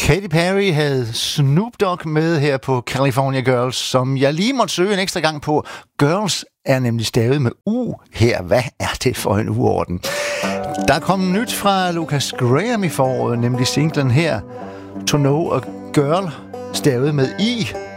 Katy Perry havde Snoop Dogg med her på California Girls, som jeg lige måtte søge en ekstra gang på. Girls er nemlig stavet med U her. Hvad er det for en uorden? Der kom nyt fra Lucas Graham i foråret, nemlig singlen her. To Know a Girl, stavet med I.